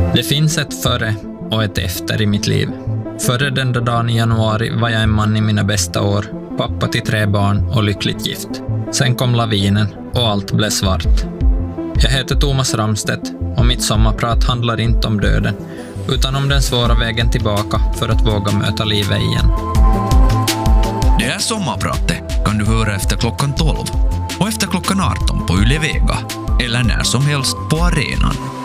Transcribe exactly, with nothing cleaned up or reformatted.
Det finns ett före och ett efter i mitt liv. Före den där dagen i januari var jag en man i mina bästa år, pappa till tre barn och lyckligt gift. Sen kom lavinen och allt blev svart. Jag heter Thomas Ramstedt och mitt sommarprat handlar inte om döden, utan om den svåra vägen tillbaka för att våga möta livet igen. Det här sommarpratet kan du höra efter klockan tolv och efter klockan arton på Yle Vega eller när som helst på arenan.